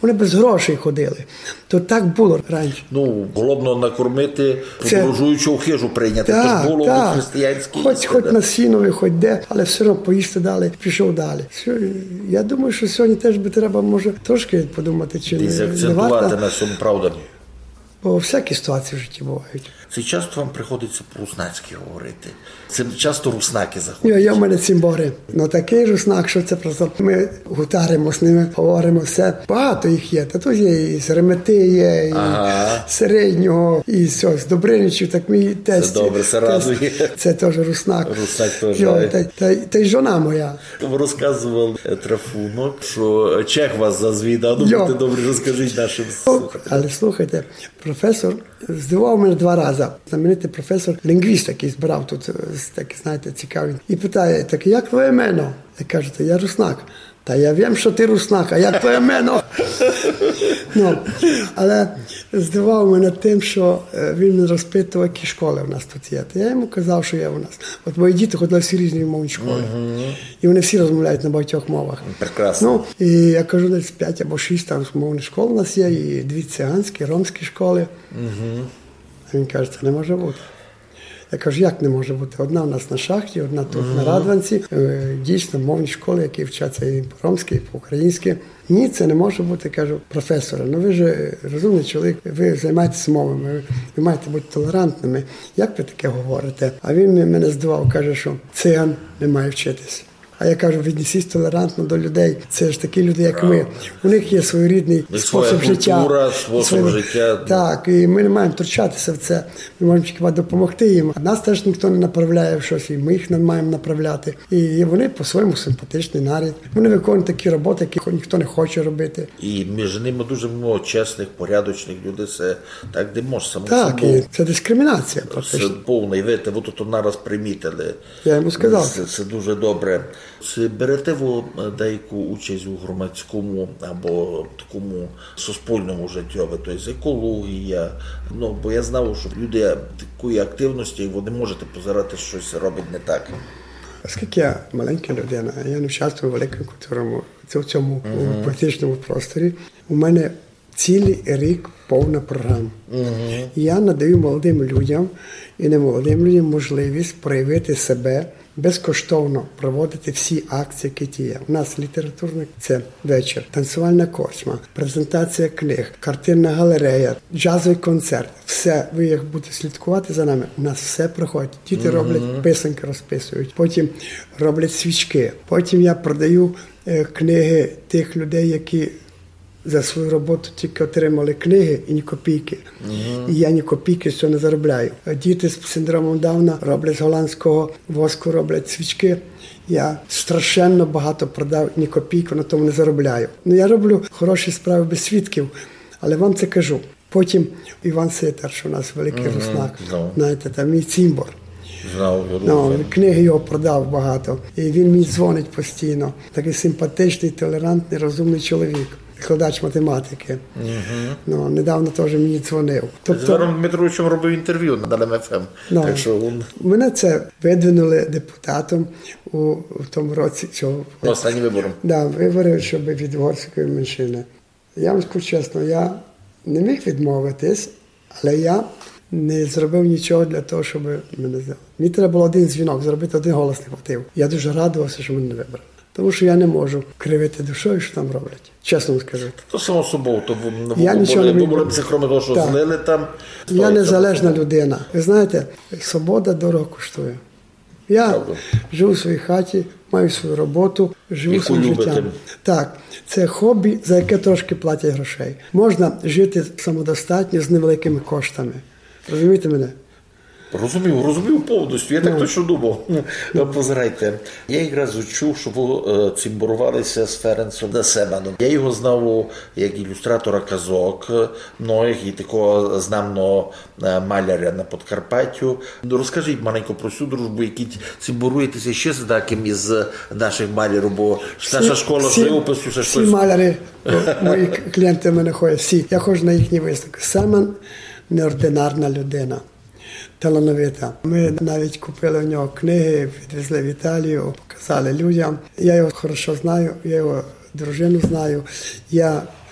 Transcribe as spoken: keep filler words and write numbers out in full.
Вони без грошей ходили. То так було раніше. Ну, голодно накормити, подорожуючого в хижу прийняти. Так, Тож було так. християнське. Хоч, хоч на Сінові, хоч де, але все одно поїсти дали, пішов далі. Все, я думаю, що сьогодні теж би треба, може, трошки подумати, чи Десь не, не акцентувати варто. на цьому правдами. Бо всякі ситуації в житті бувають. Це часто вам приходиться по-руснацьки говорити. Це часто руснаки Я, заходять. я в мене цимбори. Ну такий руснак, що це просто ми гутаримо з ними, говоримо все. Багато їх є. Та тут є і з Ремети є, і Ага. середнього, і все, з Добриничів, так мій тесть. Це добре, це радує. Це теж руснак. Руснак теж. Йо, та, та, та й жона моя. Ви розказував Трафунок, що чех вас зазвідав. Ну, Йо. будьте добре, розкажіть нашим слухачам. Але слухайте, професор здивував мене два рази. Знаменитий професор, лінгвіст, який збирав тут, такий, знаєте, цікавий. І питає, так як твоє ім'я? Я кажу, та я руснак. Та я wiem, що ти руснак, а як твоє ім'я? Ну, але здивував мене тим, що він не розпитував, які школи в нас тут є. Та я йому казав, що є у нас. От мої діти ходили всі різні мовні школи. Uh-huh. І вони всі розмовляють на багатьох мовах. Прекрасно. Ну, і я кажу, десь п'ять або шість там мовних школ у нас є, і дві циганські, ромські школи. Uh-huh. А він каже, це не може бути. Я кажу, як не може бути? Одна у нас на шахті, одна тут uh-huh. на Радванці. Дійсно, мовні школи, які вчаться і по-ромськи, і по-українськи. Ні, це не може бути, кажу, професора. Ну ви ж розумний чоловік, ви займаєтеся мовами, ви, ви маєте бути толерантними. Як ви таке говорите? А він мене здивував, каже, що циган не має вчитися. А я кажу, віднесіть толерантно до людей. Це ж такі люди, як ми. У них є своєрідний спосіб життя. Культура, спосіб життя. Так, і ми не маємо втручатися в це. Ми можемо тільки допомогти їм. А нас теж ніхто не направляє в щось, і ми їх не маємо направляти. І вони по-своєму симпатичний нарід. Вони виконують такі роботи, які ніхто не хоче робити. І між ними дуже много чесних, порядочних людей. Це так, де може само Так, собою. і це дискримінація. Це повна. І ви те, ви тут нараз примітили. Я йому сказав. Це, це дуже добре. Чи берете ви деяку участь у громадському або такому суспільному житті, тобто екологія? Ну, бо я знав, що люди такої активності, ви не можете позирати, що щось робить не так. Оскільки я маленька людина, я не участвую в великому культурному, в цьому uh-huh. політичному просторі, у мене цілий рік повна програма. Uh-huh. Я надаю молодим людям і немолодим людям можливість проявити себе, безкоштовно проводити всі акції, які є. У нас літературний це вечір, танцювальна корчма, презентація книг, картинна галерея, джазовий концерт. Все, ви як будете слідкувати за нами, у нас все проходить. Діти mm-hmm. роблять писанки, розписують, потім роблять свічки. Потім я продаю е, книги тих людей, які за свою роботу тільки отримали книги і ні копійки. Uh-huh. І я ні копійки з цього не заробляю. Діти з синдромом Дауна роблять з голландського воску, роблять свічки. Я страшенно багато продав, ні копійку на тому не заробляю. Ну, я роблю хороші справи без свідків, але вам це кажу. Потім Іван Ситар, що у нас великий uh-huh. руснак, no. знаєте, там мій цимбор. Знав, ну, книги його продав багато. І він мені дзвонить постійно. Такий симпатичний, толерантний, розумний чоловік. Викладач математики. Uh-huh. Ну, недавно теж мені дзвонив. Тобто, з Іваном Дмитровичем робив інтерв'ю на Ем Еф Ем. Ну, так що він... Мене це видвинули депутатом у, у тому році. Що, останні вибори. Да, вибори, щоб від угорської меншини. Я вам скажу чесно, я не міг відмовитись, але я не зробив нічого для того, щоб мене зробити. Мені треба було один дзвінок, зробити один голос не хватив. Я дуже радувався, що мене не вибрали. Тому що я не можу кривити душою, що там роблять. Чесно вам скажу. То само собою, то я нічого не вибору, крім того, що так. злили там. Я незалежна людина. Ви знаєте, свобода дорого коштує. Я Правда. живу в своїй хаті, маю свою роботу, живу своїм життям. Так, це хобі, за яке трошки платять грошей. Можна жити самодостатньо з невеликими коштами. Розумієте мене? Розумів, розумів повністю. Я no. так точно думав. No. Позирайте. Я якраз чув, що ви цимбурувалися з Ференцем Десебаном. Я його знав як ілюстратора казок многих і такого знамного маляря на Подкарпаттю. Розкажіть маленько про цю дружбу, які цимбуруєтеся ще з таким із наших малярів, бо всі, наша школа живопису. Всі, всі маляри, мої клієнти мене ходять, всі. Я ходжу на їхні виставки. Семен неординарна людина. Талановита. Ми навіть купили в нього книги, відвезли в Італію, показали людям. Я його хорошо знаю, я його дружину знаю. Я